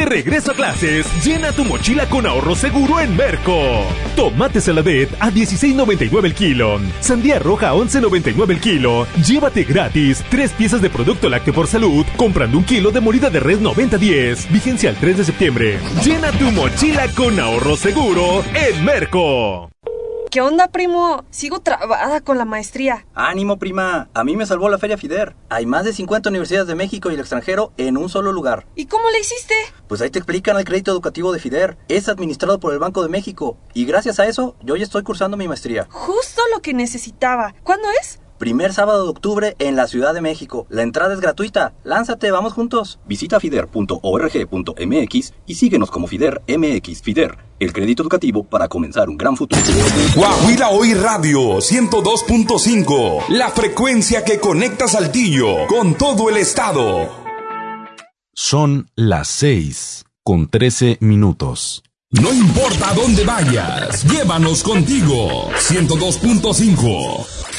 Regreso a clases. Llena tu mochila con ahorro seguro en Merco. Tomate Saladet a $16.99 el kilo. Sandía roja a $11.99 el kilo. Llévate gratis 3 piezas de producto lácteo por salud comprando 1 kilo de molida de res 90-10. Vigencia al 3 de septiembre. Llena tu mochila con ahorro seguro en Merco. ¿Qué onda, primo? Sigo trabada con la maestría. ¡Ánimo, prima! A mí me salvó la Feria FIDER. Hay más de 50 universidades de México y el extranjero en un solo lugar. ¿Y cómo le hiciste? Pues ahí te explican el crédito educativo de FIDER. Es administrado por el Banco de México. Y gracias a eso, yo ya estoy cursando mi maestría. Justo lo que necesitaba. ¿Cuándo es? Primer sábado de octubre en la Ciudad de México. La entrada es gratuita. Lánzate, vamos juntos. Visita fider.org.mx y síguenos como FIDER MX. FIDER, el crédito educativo para comenzar un gran futuro. Guajira Hoy Radio 102.5, la frecuencia que conecta Saltillo con todo el estado. Son las 6:13. No importa dónde vayas, llévanos contigo. 102.5.